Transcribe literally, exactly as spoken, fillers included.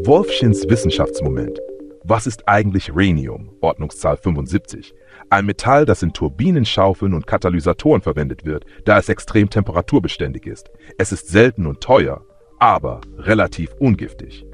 Wolfschins Wissenschaftsmoment. Was ist eigentlich Rhenium, Ordnungszahl fünfundsiebzig? Ein Metall, das in Turbinenschaufeln und Katalysatoren verwendet wird, da es extrem temperaturbeständig ist. Es ist selten und teuer, aber relativ ungiftig.